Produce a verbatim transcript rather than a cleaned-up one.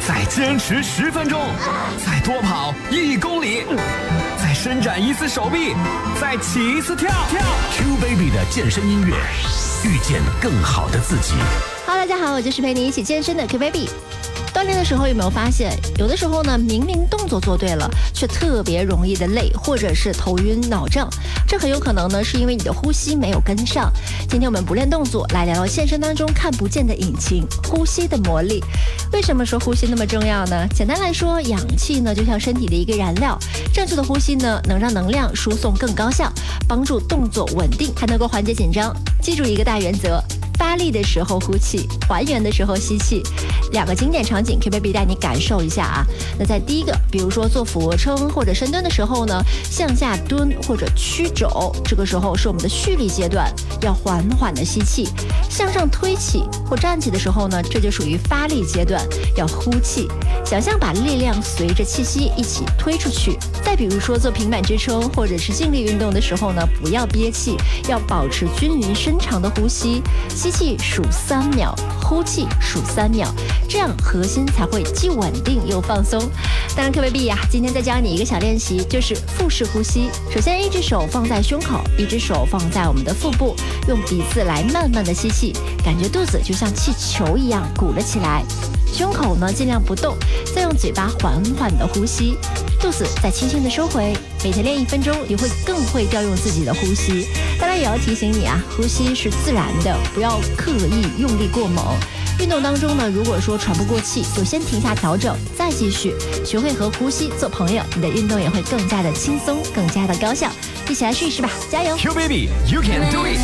再坚持十分钟，再多跑一公里，再伸展一次手臂，再起一次跳。跳 Q Baby 的健身音乐，遇见更好的自己。 Hello， 大家好，我就是陪你一起健身的 Q Baby。锻炼的时候有没有发现，有的时候呢，明明动作做对了，却特别容易的累，或者是头晕脑胀？这很有可能呢，是因为你的呼吸没有跟上。今天我们不练动作，来聊聊现实当中看不见的引擎——呼吸的魔力。为什么说呼吸那么重要呢？简单来说，氧气呢就像身体的一个燃料，正确的呼吸呢，能让能量输送更高效，帮助动作稳定，还能够缓解紧张。记住一个大原则。发力的时候呼气，还原的时候吸气，两个经典场景 Q Baby 带你感受一下啊。那在第一个，比如说做俯卧撑或者深蹲的时候呢，向下蹲或者曲肘，这个时候是我们的蓄力阶段，要缓缓的吸气；向上推起或站起的时候呢，这就属于发力阶段，要呼气。想象把力量随着气息一起推出去。再比如说做平板支撑或者是静力运动的时候呢，不要憋气，要保持均匀深长的呼吸。吸气数三秒，呼气数三秒，这样核心才会既稳定又放松。当然 Q Baby 呀，今天再教你一个小练习，就是腹式呼吸。首先一只手放在胸口，一只手放在我们的腹部，用鼻子来慢慢的吸气，感觉肚子就像气球一样鼓了起来。胸口呢尽量不动，再用嘴巴缓缓的呼吸，肚子再轻轻的收回。每天练一分钟，你会更会调用自己的呼吸。当然也要提醒你啊，呼吸是自然的，不要刻意用力过猛。运动当中呢，如果说喘不过气，就先停下调整，再继续。学会和呼吸做朋友，你的运动也会更加的轻松，更加的高效。一起来试一试吧，加油 ！Q Baby， you can do it。